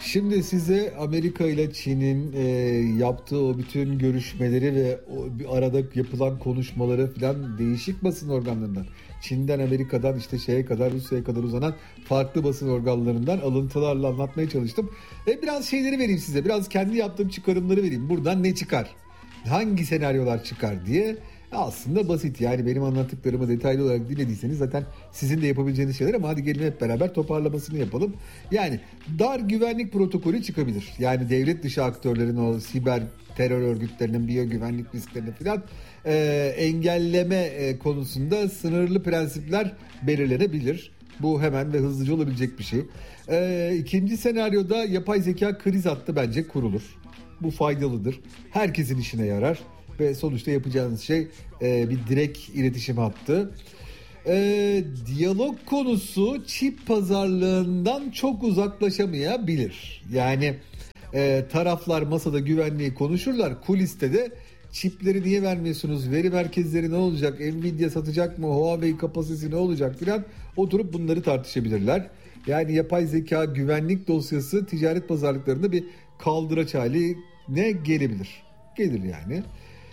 Şimdi size Amerika ile Çin'in yaptığı o bütün görüşmeleri ve o bir arada yapılan konuşmaları filan değişik basın organlarından, Çin'den Amerika'dan işte şeye kadar, Rusya'ya kadar uzanan farklı basın organlarından alıntılarla anlatmaya çalıştım. Biraz şeyleri vereyim size, biraz kendi yaptığım çıkarımları vereyim. Buradan ne çıkar? Hangi senaryolar çıkar diye. Aslında basit, yani benim anlattıklarımı detaylı olarak dinlediyseniz zaten sizin de yapabileceğiniz şeyler, ama hadi gelin hep beraber toparlamasını yapalım. Yani dar güvenlik protokolü çıkabilir. Yani devlet dışı aktörlerin, o siber terör örgütlerinin biyo güvenlik risklerini falan engelleme konusunda sınırlı prensipler belirlenebilir. Bu hemen ve hızlıca olabilecek bir şey. İkinci senaryoda yapay zeka kriz hattı bence kurulur. Bu faydalıdır. Herkesin işine yarar. Ve sonuçta yapacağınız şey bir direkt iletişim hattı. Diyalog konusu çip pazarlığından çok uzaklaşamayabilir. Yani taraflar masada güvenliği konuşurlar. Kuliste de çipleri niye vermiyorsunuz? Veri merkezleri ne olacak? Nvidia satacak mı? Huawei kapasitesi ne olacak filan, oturup bunları tartışabilirler. Yani yapay zeka güvenlik dosyası ticaret pazarlıklarında bir kaldıraç haline gelebilir. Gelir yani.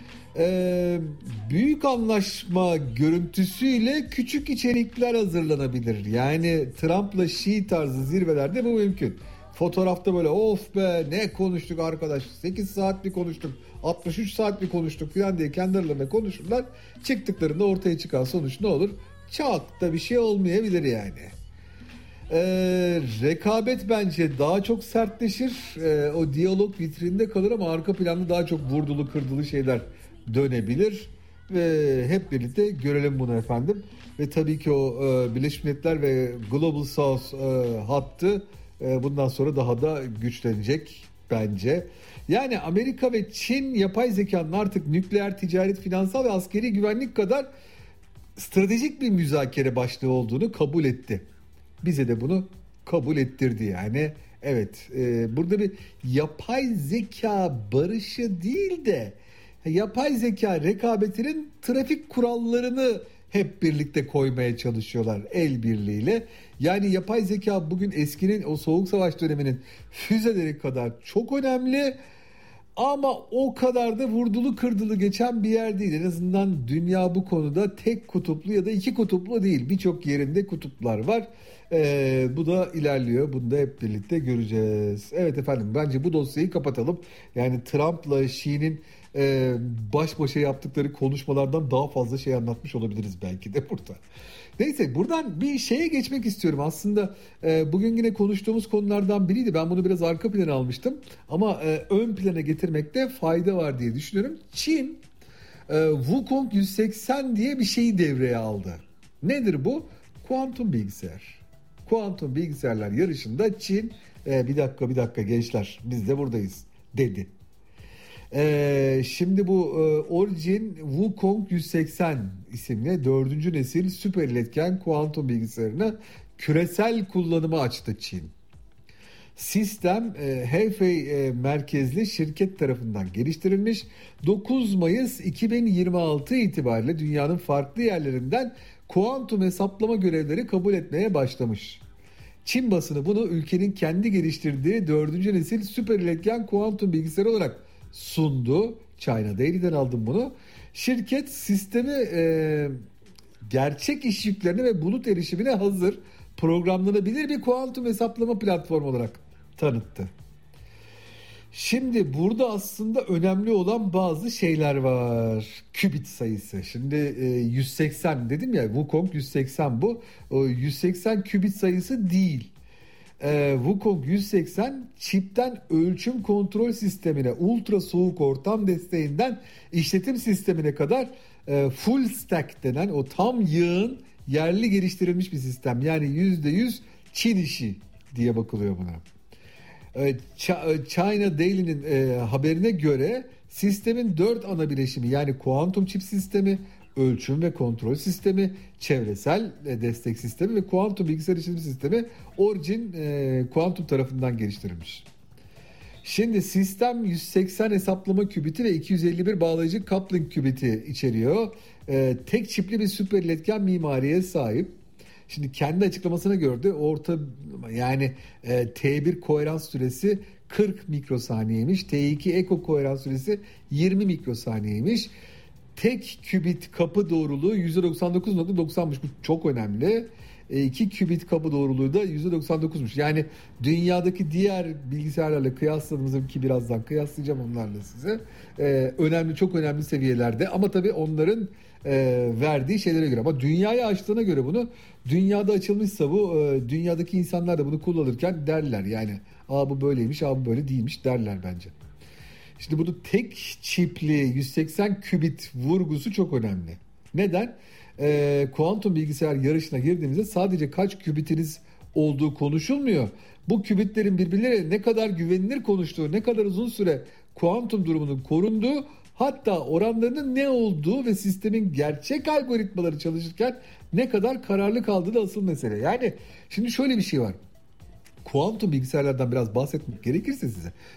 Büyük anlaşma görüntüsüyle küçük içerikler hazırlanabilir. Yani Trump'la Xi tarzı zirvelerde bu mümkün. Fotoğrafta böyle of be ne konuştuk arkadaş, 8 saat mi konuştuk, 63 saat mi konuştuk falan diye kendi aralarında konuşurlar. Çıktıklarında ortaya çıkan sonuç ne olur? Çok da bir şey olmayabilir yani. Rekabet bence daha çok sertleşir. O diyalog vitrinde kalır ama arka planda daha çok vurdulu kırdılı şeyler dönebilir. Ve hep birlikte görelim bunu efendim. Ve tabii ki o Birleşmiş Milletler ve Global South hattı bundan sonra daha da güçlenecek bence. Yani Amerika ve Çin yapay zekanın artık nükleer, ticaret, finansal ve askeri güvenlik kadar stratejik bir müzakere başlığı olduğunu kabul etti. Bize de bunu kabul ettirdi yani. Evet, burada bir yapay zeka barışı değil de yapay zeka rekabetinin trafik kurallarını hep birlikte koymaya çalışıyorlar el birliğiyle. Yani yapay zeka bugün eskinin o soğuk savaş döneminin füzeleri kadar çok önemli. Ama o kadar da vurdulu kırdılı geçen bir yer değil. En azından dünya bu konuda tek kutuplu ya da iki kutuplu değil. Birçok yerinde kutuplar var. Bu da ilerliyor. Bunu da hep birlikte göreceğiz. Evet efendim, bence bu dosyayı kapatalım. Yani Trump'la Xi'nin baş başa yaptıkları konuşmalardan daha fazla şey anlatmış olabiliriz belki de burada. Neyse, buradan bir şeye geçmek istiyorum. Aslında bugün yine konuştuğumuz konulardan biriydi. Ben bunu biraz arka plana almıştım. Ama ön plana getirmekte fayda var diye düşünüyorum. Çin Wukong 180 diye bir şeyi devreye aldı. Nedir bu? Kuantum bilgisayar. Kuantum bilgisayarlar yarışında Çin bir dakika gençler, biz de buradayız dedi. Şimdi bu Origin Wukong 180 isimli 4. nesil süper iletken kuantum bilgisayarını küresel kullanıma açtı Çin. Sistem Hefei merkezli şirket tarafından geliştirilmiş. 9 Mayıs 2026 itibariyle dünyanın farklı yerlerinden kuantum hesaplama görevleri kabul etmeye başlamış. Çin basını bunu ülkenin kendi geliştirdiği 4. nesil süper iletken kuantum bilgisayarı olarak sundu. China Daily'den aldım bunu. Şirket sistemi gerçek iş yüklerine ve bulut erişimine hazır, programlanabilir bir kuantum hesaplama platformu olarak tanıttı. Şimdi burada aslında önemli olan bazı şeyler var. Kübit sayısı. Şimdi 180 dedim ya, Wukong 180 bu. O 180 kübit sayısı değil. Wukong 180 çipten ölçüm kontrol sistemine, ultra soğuk ortam desteğinden işletim sistemine kadar full stack denen o tam yığın yerli geliştirilmiş bir sistem. Yani %100 Çin işi diye bakılıyor buna. China Daily'nin haberine göre sistemin 4 ana bileşimi, yani kuantum çip sistemi, ölçüm ve kontrol sistemi, çevresel destek sistemi ve kuantum bilgisayar işletim sistemi Origin kuantum tarafından geliştirilmiş. Şimdi sistem 180 hesaplama kübiti ve 251 bağlayıcı coupling kübiti içeriyor. Tek çipli bir süper iletken mimariye sahip. Şimdi kendi açıklamasına göre de yani T1 koherans süresi 40 mikrosaniyeymiş. T2 eko koherans süresi 20 mikrosaniyeymiş. Tek kübit kapı doğruluğu %99.90'mış. Bu çok önemli. 2 kübit kapı doğruluğu da %99'muş. Yani dünyadaki diğer bilgisayarlarla kıyasladığımızda, ki birazdan kıyaslayacağım onlarla size. Önemli, çok önemli seviyelerde. Ama tabii onların verdiği şeylere göre. Ama dünyaya açtığına göre bunu, dünyada açılmışsa bu, dünyadaki insanlar da bunu kullanırken derler. Yani bu böyleymiş, bu böyle değilmiş derler bence. Şimdi burada tek çipli 180 kübit vurgusu çok önemli. Neden? Kuantum bilgisayar yarışına girdiğimizde sadece kaç kübitiniz olduğu konuşulmuyor. Bu kübitlerin birbirleriyle ne kadar güvenilir konuştuğu, ne kadar uzun süre kuantum durumunun korunduğu, hatta oranlarının ne olduğu ve sistemin gerçek algoritmaları çalışırken ne kadar kararlı kaldığı da asıl mesele. Yani şimdi şöyle bir şey var. Kuantum bilgisayarlardan biraz bahsetmek gerekirse size.